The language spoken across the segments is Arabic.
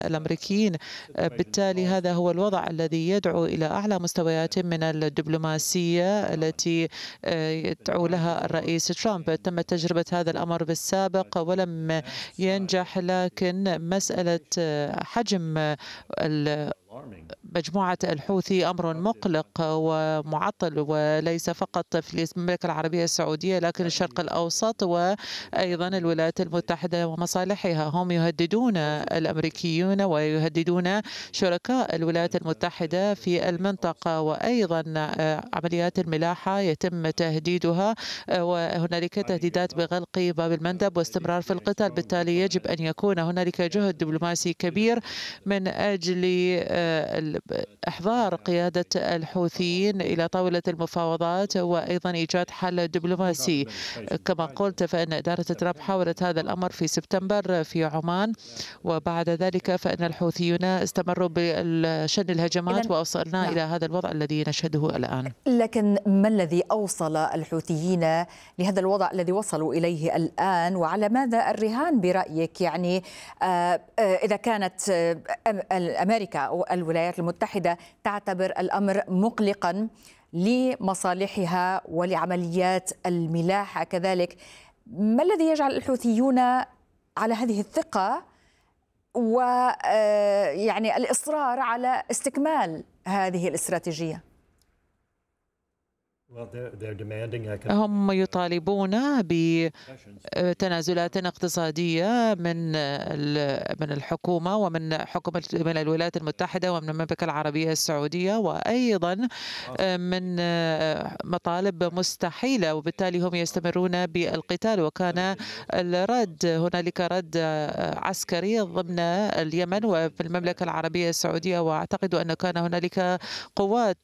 الأمريكيين. بالتالي هذا هو الوضع الذي يدعو إلى أعلى مستويات من الدبلوماسية التي يدعو لها الرئيس ترامب. تم تجربة هذا الأمر بالسابق ولم ينجح، لكن مسألة حجم مجموعة الحوثي أمر مقلق ومعطل، وليس فقط في المملكة العربية السعودية لكن الشرق الأوسط وأيضا الولايات المتحدة ومصالحها. هم يهددون الأمريكيون ويهددون شركاء الولايات المتحدة في المنطقة، وأيضا عمليات الملاحة يتم تهديدها، وهنالك تهديدات بغلق باب المندب واستمرار في القتال. بالتالي يجب أن يكون هنالك جهد دبلوماسي كبير من أجل إحضار قيادة الحوثيين إلى طاولة المفاوضات وأيضا إيجاد حل دبلوماسي. كما قلت فإن إدارة ترامب حاولت هذا الأمر في سبتمبر في عمان، وبعد ذلك فإن الحوثيون استمروا بشن الهجمات ووصلنا إلى هذا الوضع الذي نشهده الآن. لكن ما الذي أوصل الحوثيين لهذا الوضع الذي وصلوا إليه الآن، وعلى ماذا الرهان برأيك؟ يعني إذا كانت أمريكا أو الولايات المتحدة تعتبر الأمر مقلقا لمصالحها ولعمليات الملاحة كذلك، ما الذي يجعل الحوثيون على هذه الثقة ويعني الإصرار على استكمال هذه الاستراتيجية؟ هم يطالبون بتنازلات اقتصادية من الحكومة ومن من الولايات المتحدة ومن المملكة العربية السعودية، وأيضا من مطالب مستحيلة، وبالتالي هم يستمرون بالقتال. وكان هنالك رد عسكري ضمن اليمن وفي المملكة العربية السعودية، وأعتقد أن كان هنالك قوات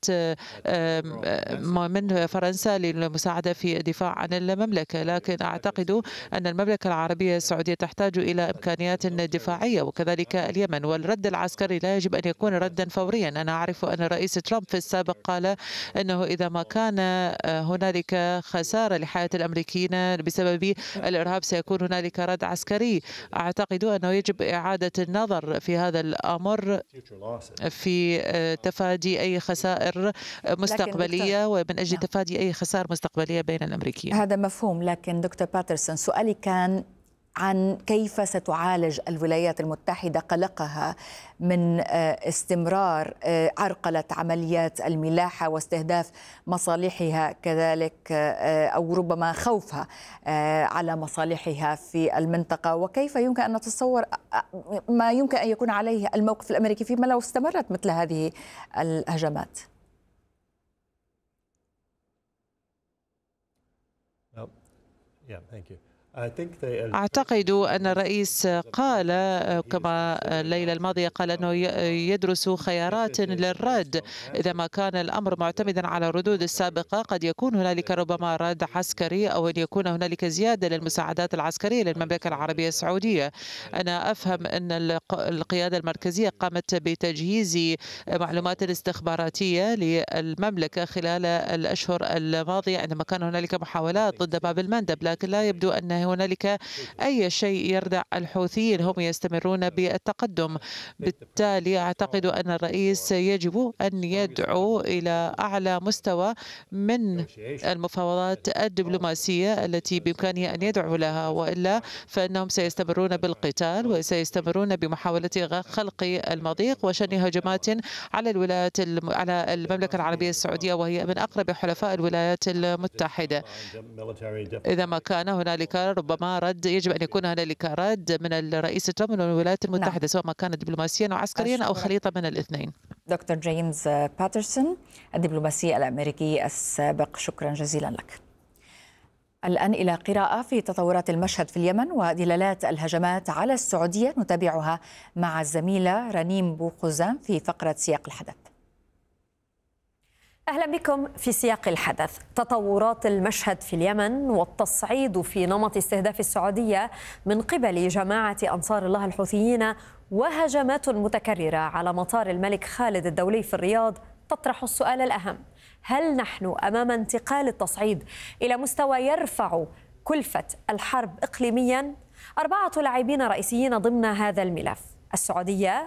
من فرنسا للمساعدة في الدفاع عن المملكة، لكن أعتقد أن المملكة العربية السعودية تحتاج إلى إمكانيات دفاعية وكذلك اليمن، والرد العسكري لا يجب أن يكون ردا فوريا. أنا أعرف أن الرئيس ترامب في السابق قال أنه إذا ما كان هنالك خسارة لحياة الأمريكيين بسبب الإرهاب سيكون هنالك رد عسكري. أعتقد أنه يجب إعادة النظر في هذا الأمر في تفادي أي خسائر مستقبلية ومن أجل تفادي أي خسائر مستقبلية بين الأمريكيين. هذا مفهوم، لكن دكتور باترسون سؤالي كان عن كيف ستعالج الولايات المتحدة قلقها من استمرار عرقلة عمليات الملاحة واستهداف مصالحها كذلك، أو ربما خوفها على مصالحها في المنطقة، وكيف يمكن أن نتصور ما يمكن أن يكون عليه الموقف الأمريكي فيما لو استمرت مثل هذه الهجمات؟ أعتقد أن الرئيس قال كما الليلة الماضية قال أنه يدرس خيارات للرد. إذا ما كان الأمر معتمدا على الردود السابقة قد يكون هنالك ربما رد عسكري أو أن يكون هنالك زيادة للمساعدات العسكرية للمملكة العربية السعودية. أنا أفهم أن القيادة المركزية قامت بتجهيز معلومات استخباراتية للمملكة خلال الأشهر الماضية عندما كان هنالك محاولات ضد باب المندب، لكن لا يبدو أن هنالك أي شيء يردع الحوثيين. هم يستمرون بالتقدم. بالتالي أعتقد أن الرئيس يجب أن يدعو إلى أعلى مستوى من المفاوضات الدبلوماسية التي بإمكانه أن يدعو لها، وإلا فإنهم سيستمرون بالقتال وسيستمرون بمحاولة خلق المضيق وشن هجمات على على المملكة العربية السعودية، وهي من أقرب حلفاء الولايات المتحدة. إذا ما كان هنالك ربما رد، يجب أن يكون هنالك رد من الرئيس ترامب من الولايات المتحدة، سواء ما كان دبلوماسيا أو عسكريا أو خليطة من الاثنين. دكتور جيمس باترسون الدبلوماسي الأمريكي السابق، شكرا جزيلا لك. الآن إلى قراءة في تطورات المشهد في اليمن ودلالات الهجمات على السعودية، نتابعها مع الزميلة رنيم بوقزام في فقرة سياق الحدث. أهلا بكم في سياق الحدث. تطورات المشهد في اليمن والتصعيد في نمط استهداف السعودية من قبل جماعة أنصار الله الحوثيين وهجمات متكررة على مطار الملك خالد الدولي في الرياض تطرح السؤال الأهم: هل نحن أمام انتقال التصعيد إلى مستوى يرفع كلفة الحرب إقليميا؟ 4 لاعبين رئيسيين ضمن هذا الملف: السعودية